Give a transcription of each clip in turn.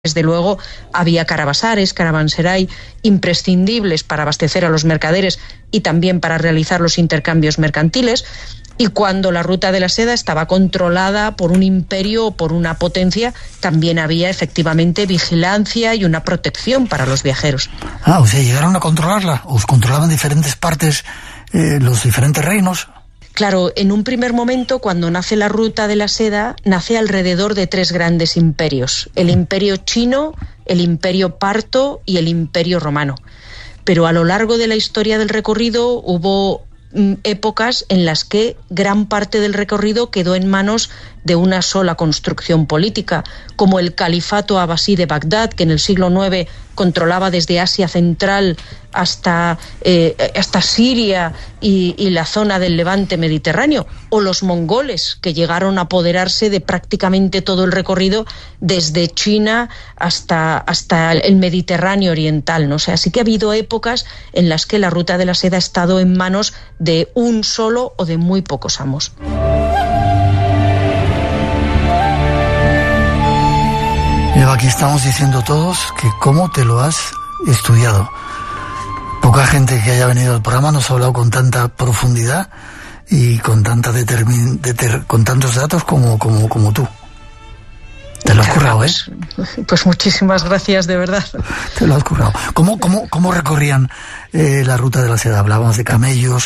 Desde luego había caravasares, caravanserai, imprescindibles para abastecer a los mercaderes y también para realizar los intercambios mercantiles. Y cuando la ruta de la seda estaba controlada por un imperio o por una potencia, también había efectivamente vigilancia y una protección para los viajeros. O sea, llegaron a controlarla, os controlaban diferentes partes, los diferentes reinos. Claro, en un primer momento, cuando nace la ruta de la seda, nace alrededor de 3 grandes imperios: el imperio chino, el imperio parto y el imperio romano. Pero a lo largo de la historia del recorrido hubo épocas en las que gran parte del recorrido quedó en manos de una sola construcción política, como el califato abasí de Bagdad, que en el siglo IX controlaba desde Asia Central hasta Siria y la zona del Levante mediterráneo, o los mongoles, que llegaron a apoderarse de prácticamente todo el recorrido desde China hasta el Mediterráneo oriental, ¿no? O sea, sí que ha habido épocas en las que la ruta de la seda ha estado en manos de un solo o de muy pocos amos. Eva, aquí estamos diciendo todos que cómo te lo has estudiado. Poca gente que haya venido al programa nos ha hablado con tanta profundidad y con tanta con tantos datos como tú. Te lo has currado, ¿eh? Pues muchísimas gracias, de verdad. Te lo has currado. ¿Cómo recorrían la ruta de la seda? Hablábamos de camellos,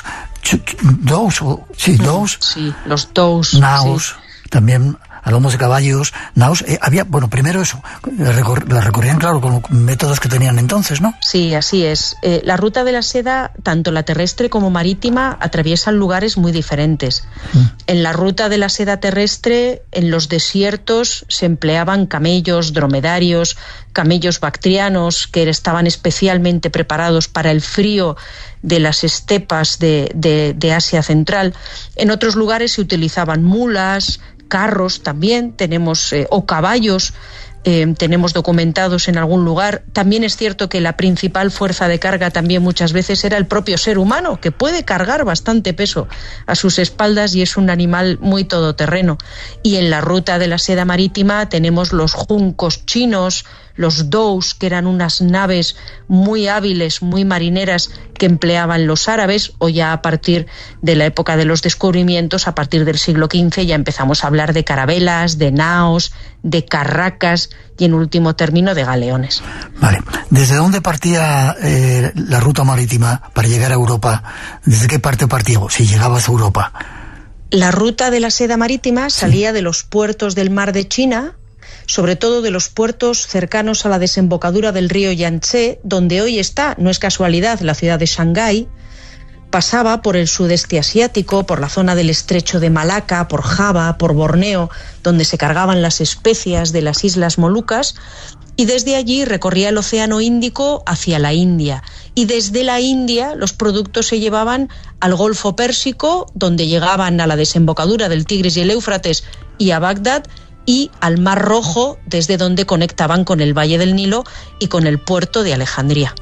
dous. Sí, los dous. Naos, sí. También a lomos de caballos, naos. Primero eso, la recorrían, claro, con métodos que tenían entonces, ¿no? Sí, así es. La ruta de la seda, tanto la terrestre como marítima, atraviesan lugares muy diferentes. En la ruta de la seda terrestre, en los desiertos, se empleaban camellos, dromedarios, camellos bactrianos, que estaban especialmente preparados para el frío de las estepas de Asia Central. En otros lugares se utilizaban mulas, carros también, o caballos, tenemos documentados en algún lugar. También es cierto que la principal fuerza de carga también muchas veces era el propio ser humano, que puede cargar bastante peso a sus espaldas y es un animal muy todoterreno. Y en la ruta de la seda marítima tenemos los juncos chinos, los dhows, que eran unas naves muy hábiles, muy marineras, que empleaban los árabes, o ya a partir de la época de los descubrimientos, a partir del siglo XV, ya empezamos a hablar de carabelas, de naos, de carracas y, en último término, de galeones. Vale. ¿Desde dónde partía la ruta marítima para llegar a Europa? ¿Desde qué parte partía, si llegabas a Europa? La ruta de la seda marítima salía de los puertos del Mar de China, sobre todo de los puertos cercanos a la desembocadura del río Yangtze, donde hoy está, no es casualidad, la ciudad de Shanghái. Pasaba por el sudeste asiático, por la zona del estrecho de Malaca, por Java, por Borneo, donde se cargaban las especias de las Islas Molucas, y desde allí recorría el Océano Índico hacia la India. Y desde la India los productos se llevaban al Golfo Pérsico, donde llegaban a la desembocadura del Tigris y el Éufrates y a Bagdad, y al Mar Rojo, desde donde conectaban con el Valle del Nilo y con el puerto de Alejandría.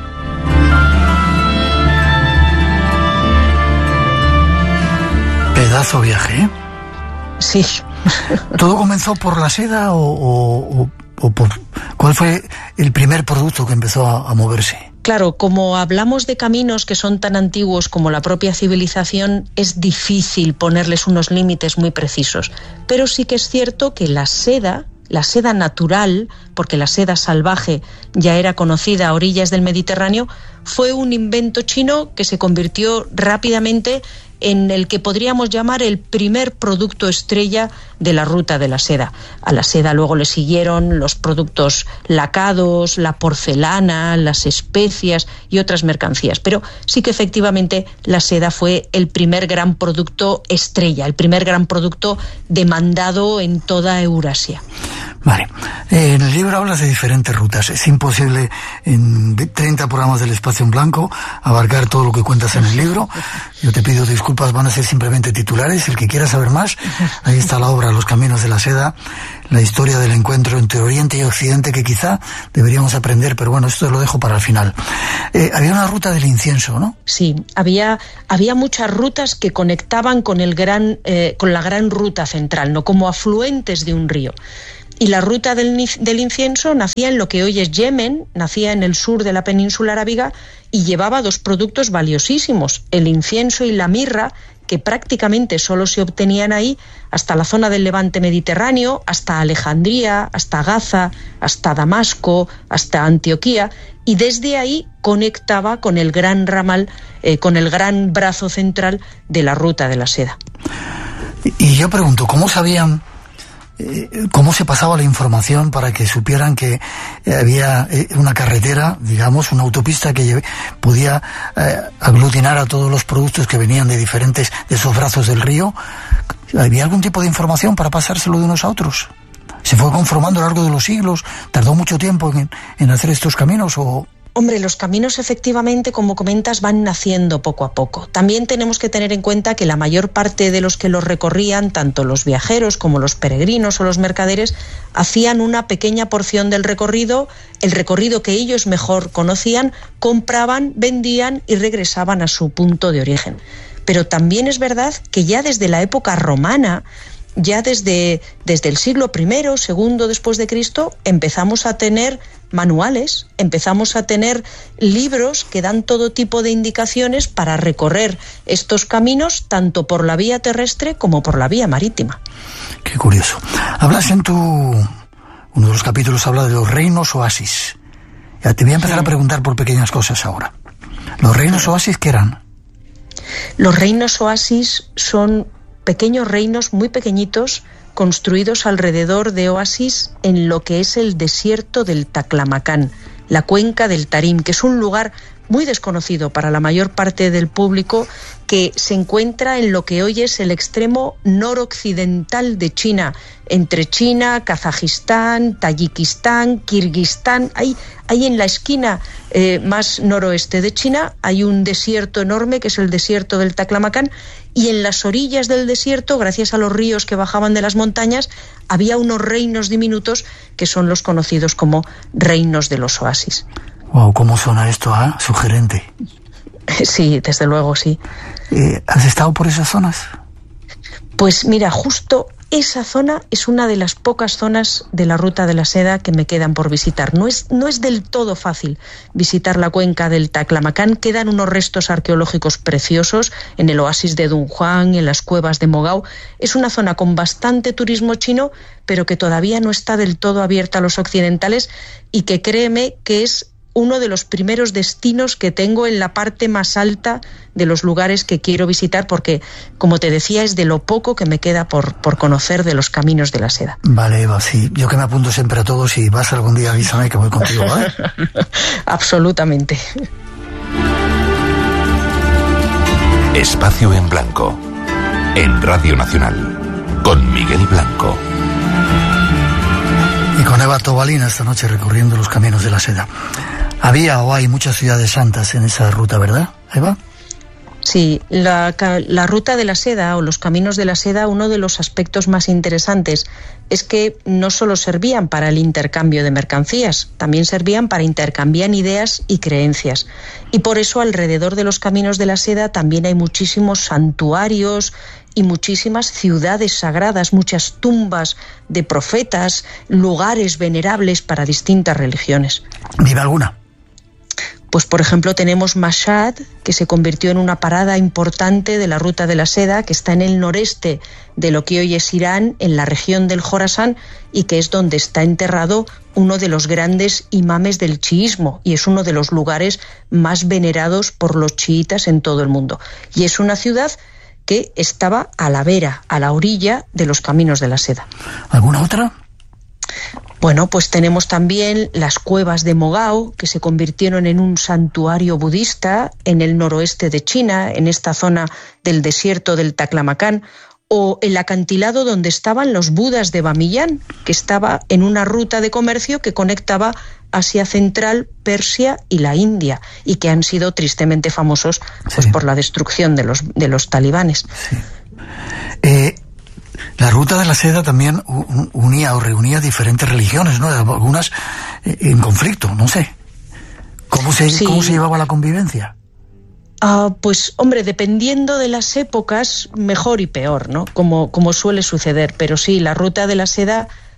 Pedazo viaje, ¿eh? Sí. ¿Todo comenzó por la seda o por cuál fue el primer producto que empezó a moverse? Claro, como hablamos de caminos que son tan antiguos como la propia civilización, es difícil ponerles unos límites muy precisos. Pero sí que es cierto que la seda natural, porque la seda salvaje ya era conocida a orillas del Mediterráneo, fue un invento chino que se convirtió rápidamente en el que podríamos llamar el primer producto estrella de la ruta de la seda. A la seda luego le siguieron los productos lacados, la porcelana, las especias y otras mercancías. Pero sí que efectivamente la seda fue el primer gran producto estrella, el primer gran producto demandado en toda Eurasia. Vale. En el libro hablas de diferentes rutas. Es imposible en 30 programas del Espacio en Blanco abarcar todo lo que cuentas en el libro. Yo te pido disculpas, van a ser simplemente titulares. El que quiera saber más, ahí está la obra Los Caminos de la Seda, la historia del encuentro entre Oriente y Occidente, que quizá deberíamos aprender, pero bueno, esto lo dejo para el final. Había una ruta del incienso, ¿no? Sí, había muchas rutas que conectaban con la gran ruta central, no como afluentes de un río. Y la ruta del incienso nacía en lo que hoy es Yemen, nacía en el sur de la península arábiga y llevaba dos productos valiosísimos, el incienso y la mirra, que prácticamente solo se obtenían ahí, hasta la zona del Levante mediterráneo, hasta Alejandría, hasta Gaza, hasta Damasco, hasta Antioquía, y desde ahí conectaba con el gran ramal, con el gran brazo central de la ruta de la seda. Y yo pregunto, ¿cómo sabían, cómo se pasaba la información para que supieran que había una carretera, digamos, una autopista que podía aglutinar a todos los productos que venían de diferentes, de esos brazos del río? ¿Había algún tipo de información para pasárselo de unos a otros? ¿Se fue conformando a lo largo de los siglos? ¿Tardó mucho tiempo en hacer estos caminos o...? Hombre, los caminos efectivamente, como comentas, van naciendo poco a poco. También tenemos que tener en cuenta que la mayor parte de los que los recorrían, tanto los viajeros como los peregrinos o los mercaderes, hacían una pequeña porción del recorrido, el recorrido que ellos mejor conocían, compraban, vendían y regresaban a su punto de origen. Pero también es verdad que ya desde la época romana, ya desde el siglo I, II después de Cristo, empezamos a tener manuales, empezamos a tener libros que dan todo tipo de indicaciones para recorrer estos caminos tanto por la vía terrestre como por la vía marítima. Qué curioso. Hablas uno de los capítulos habla de los reinos oasis. Ya te voy a empezar a preguntar por pequeñas cosas ahora. ¿Los reinos oasis qué eran? Los reinos oasis son pequeños reinos muy pequeñitos construidos alrededor de oasis en lo que es el desierto del Taklamakan, la cuenca del Tarim, que es un lugar muy desconocido para la mayor parte del público, que se encuentra en lo que hoy es el extremo noroccidental de China, entre China, Kazajistán, Tayikistán, Kirguistán. Ahí en la esquina más noroeste de China hay un desierto enorme que es el desierto del Taklamakan, y en las orillas del desierto, gracias a los ríos que bajaban de las montañas, había unos reinos diminutos que son los conocidos como reinos de los oasis. Wow, ¿cómo suena esto? Sugerente. Sí, desde luego, sí. ¿Has estado por esas zonas? Pues mira, justo esa zona es una de las pocas zonas de la Ruta de la Seda que me quedan por visitar. No es del todo fácil visitar la cuenca del Taklamakan. Quedan unos restos arqueológicos preciosos en el oasis de Dunhuang, en las cuevas de Mogao. Es una zona con bastante turismo chino, pero que todavía no está del todo abierta a los occidentales y que créeme que es uno de los primeros destinos que tengo en la parte más alta de los lugares que quiero visitar, porque, como te decía, es de lo poco que me queda por conocer de los caminos de la seda. Vale, Eva, sí. Yo que me apunto siempre a todos, y vas algún día avísame que voy contigo, ¿vale? Absolutamente. Espacio en Blanco, en Radio Nacional, con Miguel Blanco. Y con Eva Tobalina esta noche recorriendo los caminos de la seda. Había o hay muchas ciudades santas en esa ruta, ¿verdad, Eva? Sí, la Ruta de la Seda o los Caminos de la Seda, uno de los aspectos más interesantes es que no solo servían para el intercambio de mercancías, también servían para intercambiar ideas y creencias. Y por eso alrededor de los Caminos de la Seda también hay muchísimos santuarios y muchísimas ciudades sagradas, muchas tumbas de profetas, lugares venerables para distintas religiones. ¿Dime alguna? Pues por ejemplo tenemos Mashhad, que se convirtió en una parada importante de la Ruta de la Seda, que está en el noreste de lo que hoy es Irán, en la región del Jorasán, y que es donde está enterrado uno de los grandes imames del chiismo, y es uno de los lugares más venerados por los chiitas en todo el mundo. Y es una ciudad que estaba a la vera, a la orilla de los Caminos de la Seda. ¿Alguna otra? Bueno, pues tenemos también las cuevas de Mogao, que se convirtieron en un santuario budista en el noroeste de China, en esta zona del desierto del Taklamakan, o el acantilado donde estaban los Budas de Bamiyan, que estaba en una ruta de comercio que conectaba Asia Central, Persia y la India, y que han sido tristemente famosos pues, por la destrucción de los talibanes. Sí. La Ruta de la Seda también unía o reunía diferentes religiones, ¿no? Algunas en conflicto, no sé. ¿Cómo se llevaba la convivencia? Pues, hombre, dependiendo de las épocas, mejor y peor, ¿no? Como suele suceder. Pero sí, la Ruta de la Seda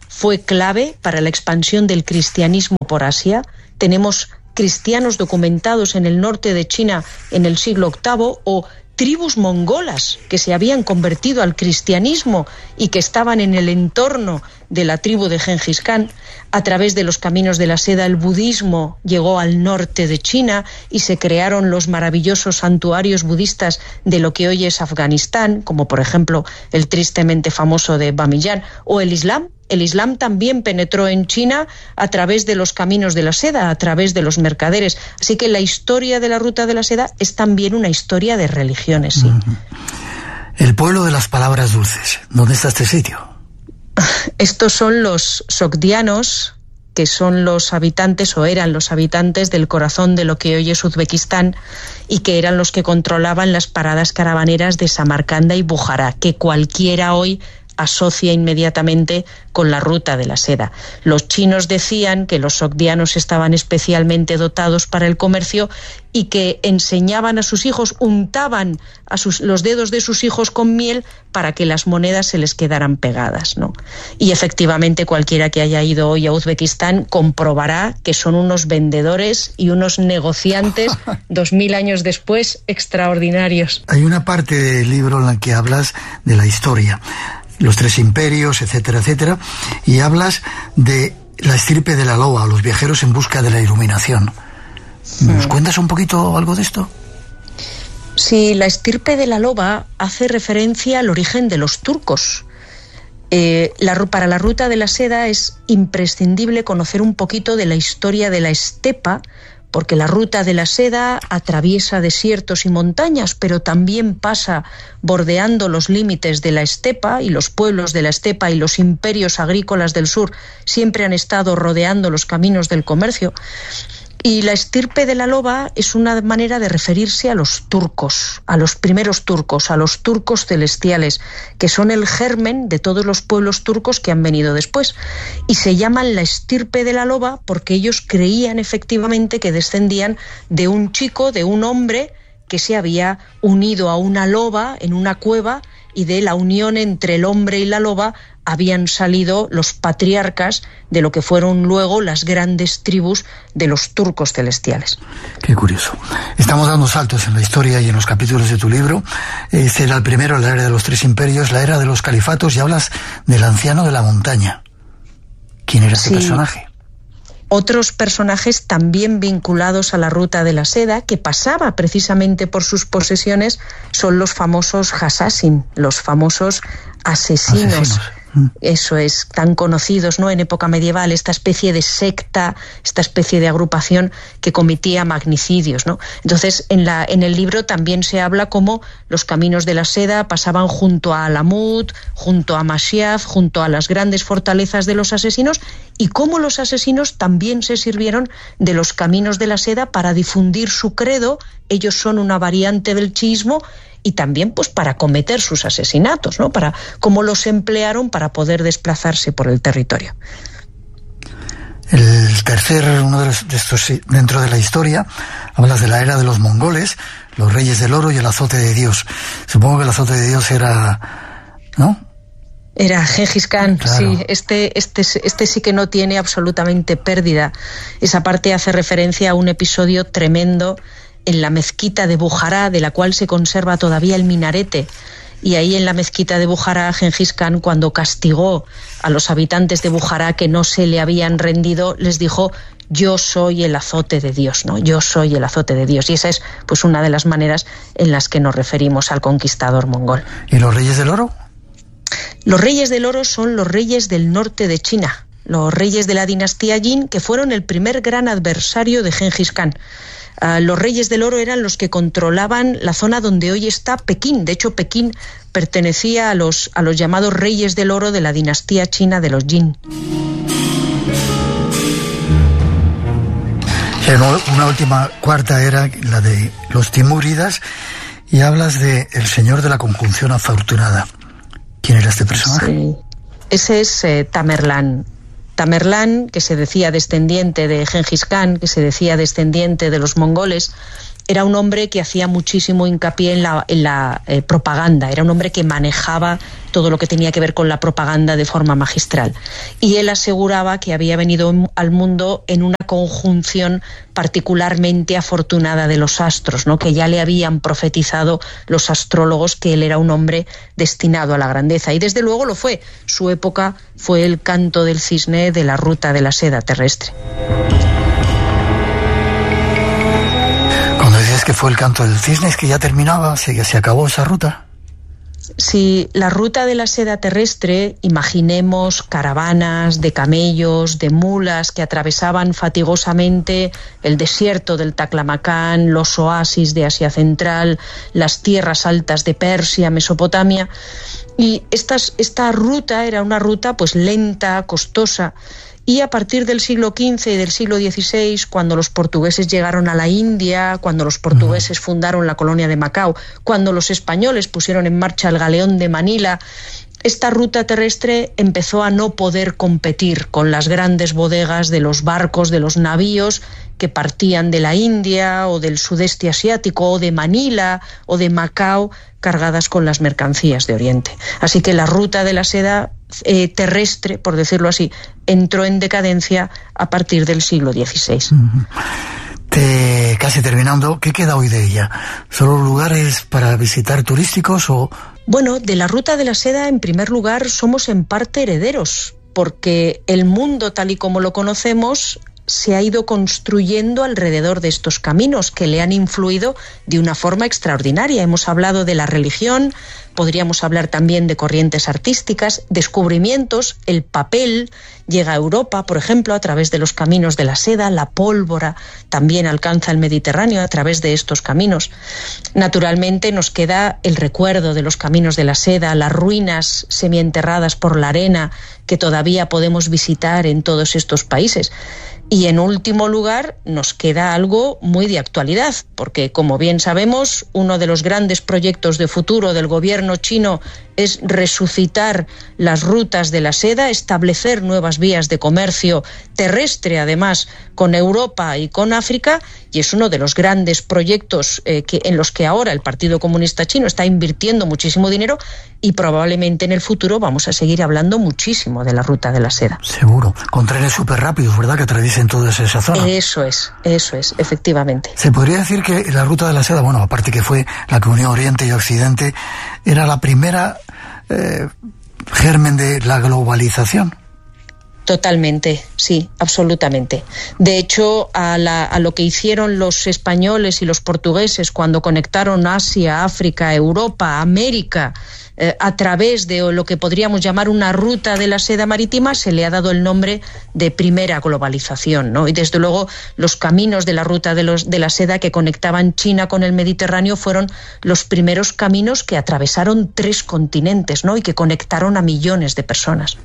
fue clave para la expansión del cristianismo por Asia. Tenemos cristianos documentados en el norte de China en el siglo VIII, o tribus mongolas que se habían convertido al cristianismo y que estaban en el entorno de la tribu de Gengis Khan. A través de los caminos de la seda, el budismo llegó al norte de China y se crearon los maravillosos santuarios budistas de lo que hoy es Afganistán, como por ejemplo el tristemente famoso de Bamiyan, o el Islam. El Islam también penetró en China a través de los caminos de la seda, a través de los mercaderes. Así que la historia de la Ruta de la Seda es también una historia de religiones, sí. El pueblo de las palabras dulces. ¿Dónde está este sitio? Estos son los sogdianos, que son los habitantes, o eran los habitantes del corazón de lo que hoy es Uzbekistán, y que eran los que controlaban las paradas caravaneras de Samarcanda y Bujara, que cualquiera hoy asocia inmediatamente con la Ruta de la Seda. Los chinos decían que los sogdianos estaban especialmente dotados para el comercio y que enseñaban a sus hijos, untaban los dedos de sus hijos con miel para que las monedas se les quedaran pegadas, ¿no? Y efectivamente cualquiera que haya ido hoy a Uzbekistán comprobará que son unos vendedores y unos negociantes 2000 años después extraordinarios. Hay una parte del libro en la que hablas de la historia, los tres imperios, etcétera, etcétera, y hablas de la estirpe de la loba, los viajeros en busca de la iluminación. ¿Nos cuentas un poquito algo de esto? Sí, la estirpe de la loba hace referencia al origen de los turcos. Para la Ruta de la Seda es imprescindible conocer un poquito de la historia de la estepa, porque la Ruta de la Seda atraviesa desiertos y montañas, pero también pasa bordeando los límites de la estepa, y los pueblos de la estepa y los imperios agrícolas del sur siempre han estado rodeando los caminos del comercio. Y la estirpe de la loba es una manera de referirse a los turcos, a los primeros turcos, a los turcos celestiales, que son el germen de todos los pueblos turcos que han venido después. Y se llaman la estirpe de la loba porque ellos creían efectivamente que descendían de un chico, de un hombre que se había unido a una loba en una cueva, y de la unión entre el hombre y la loba habían salido los patriarcas de lo que fueron luego las grandes tribus de los turcos celestiales. Qué curioso. Estamos dando saltos en la historia y en los capítulos de tu libro. Este era el primero, la era de los tres imperios, la era de los califatos, y hablas del anciano de la montaña. ¿Quién era ese personaje? Otros personajes también vinculados a la Ruta de la Seda, que pasaba precisamente por sus posesiones, son los famosos Hasasin, los famosos asesinos. Eso es, tan conocidos, ¿no?, en época medieval, esta especie de secta, esta especie de agrupación que cometía magnicidios, ¿no? Entonces, en el libro también se habla cómo los caminos de la seda pasaban junto a Alamut, junto a Mashiaf, junto a las grandes fortalezas de los asesinos, y cómo los asesinos también se sirvieron de los caminos de la seda para difundir su credo. Ellos son una variante del chiismo, y también pues para cometer sus asesinatos, ¿no? Para cómo los emplearon para poder desplazarse por el territorio. El tercer, uno de estos dentro de la historia, hablas de la era de los mongoles, los reyes del oro y el azote de Dios. Supongo que el azote de Dios era, ¿no? Era Gengis Khan, claro. Sí, este sí que no tiene absolutamente pérdida. Esa parte hace referencia a un episodio tremendo en la mezquita de Bujara, de la cual se conserva todavía el minarete. Y ahí en la mezquita de Bujara, Gengis Khan, cuando castigó a los habitantes de Bujara que no se le habían rendido, les dijo: yo soy el azote de Dios, ¿no? Yo soy el azote de Dios. Y esa es pues una de las maneras en las que nos referimos al conquistador mongol. ¿Y los reyes del oro? Los reyes del oro son los reyes del norte de China, los reyes de la dinastía Jin, que fueron el primer gran adversario de Gengis Khan. Los reyes del oro eran los que controlaban la zona donde hoy está Pekín. De hecho, Pekín pertenecía a los llamados reyes del oro de la dinastía china de los Jin. Una última, cuarta era la de los timúridas, y hablas de el señor de la conjunción afortunada. ¿Quién era este personaje? Sí. Ese es Tamerlán. Tamerlán, que se decía descendiente de Gengis Khan, que se decía descendiente de los mongoles, era un hombre que hacía muchísimo hincapié en la propaganda, era un hombre que manejaba todo lo que tenía que ver con la propaganda de forma magistral. Y él aseguraba que había venido al mundo en una conjunción particularmente afortunada de los astros, ¿no? Que ya le habían profetizado los astrólogos que él era un hombre destinado a la grandeza. Y desde luego lo fue. Su época fue el canto del cisne de la ruta de la seda terrestre. Cuando dices que fue el canto del cisne, ¿es que ya terminaba, se acabó esa ruta? Si la ruta de la seda terrestre, imaginemos caravanas de camellos, de mulas que atravesaban fatigosamente el desierto del Taklamakan, los oasis de Asia Central, las tierras altas de Persia, Mesopotamia, y esta ruta era una ruta pues lenta, costosa. Y a partir del siglo XV y del siglo XVI, cuando los portugueses llegaron a la India, cuando los portugueses fundaron la colonia de Macao, cuando los españoles pusieron en marcha el galeón de Manila, esta ruta terrestre empezó a no poder competir con las grandes bodegas de los barcos, de los navíos que partían de la India o del sudeste asiático o de Manila o de Macao cargadas con las mercancías de Oriente. Así que la ruta de la seda terrestre, por decirlo así, entró en decadencia a partir del siglo XVI. Casi terminando, ¿qué queda hoy de ella? ¿Solo lugares para visitar turísticos o...? Bueno, de la ruta de la seda, en primer lugar, somos en parte herederos, porque el mundo tal y como lo conocemos se ha ido construyendo alrededor de estos caminos que le han influido de una forma extraordinaria. Hemos hablado de la religión, podríamos hablar también de corrientes artísticas, descubrimientos, el papel llega a Europa, por ejemplo, a través de los caminos de la seda, la pólvora también alcanza el Mediterráneo a través de estos caminos. Naturalmente nos queda el recuerdo de los caminos de la seda, las ruinas semienterradas por la arena que todavía podemos visitar en todos estos países. Y en último lugar nos queda algo muy de actualidad, porque como bien sabemos, uno de los grandes proyectos de futuro del gobierno chino es resucitar las rutas de la seda, establecer nuevas vías de comercio terrestre, además, con Europa y con África, y es uno de los grandes proyectos en los que ahora el Partido Comunista Chino está invirtiendo muchísimo dinero, y probablemente en el futuro vamos a seguir hablando muchísimo de la ruta de la seda. Seguro, con trenes súper rápidos, ¿verdad?, que atraviesen toda esa zona. Eso es, efectivamente. Se podría decir que la ruta de la seda, bueno, aparte que fue la que unió Oriente y Occidente, era la primera germen de la globalización. Totalmente, sí, absolutamente. De hecho, a lo que hicieron los españoles y los portugueses cuando conectaron Asia, África, Europa, América, a través de lo que podríamos llamar una ruta de la seda marítima, se le ha dado el nombre de primera globalización, ¿no? Y desde luego los caminos de la ruta de la seda que conectaban China con el Mediterráneo fueron los primeros caminos que atravesaron 3 continentes, ¿no? Y que conectaron a millones de personas.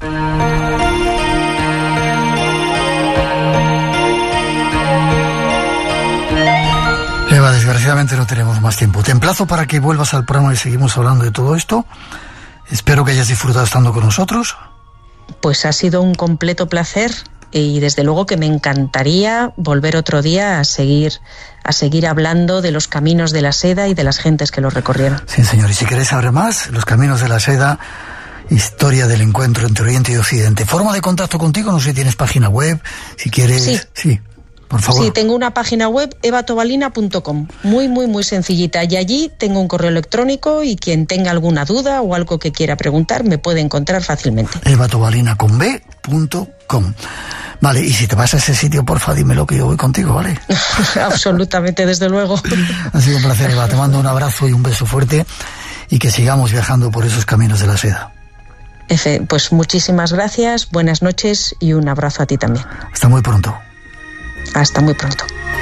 Eva, desgraciadamente no tenemos más tiempo. Te emplazo para que vuelvas al programa y seguimos hablando de todo esto. Espero que hayas disfrutado estando con nosotros. Pues ha sido un completo placer y desde luego que me encantaría volver otro día a seguir hablando de los caminos de la seda y de las gentes que los recorrieron. Sí, señor. Y si queréis saber más, los caminos de la seda, historia del encuentro entre Oriente y Occidente. Forma de contacto contigo, no sé si tienes página web, si quieres... Sí. Por favor. Sí, tengo una página web, evatobalina.com, muy sencillita, y allí tengo un correo electrónico y quien tenga alguna duda o algo que quiera preguntar me puede encontrar fácilmente. evatobalina.com. Vale, y si te vas a ese sitio, porfa, dímelo que yo voy contigo, ¿vale? Absolutamente, desde luego. Ha sido un placer, Eva, te mando un abrazo y un beso fuerte y que sigamos viajando por esos caminos de la seda. Pues muchísimas gracias, buenas noches y un abrazo a ti también. Hasta muy pronto. Hasta muy pronto.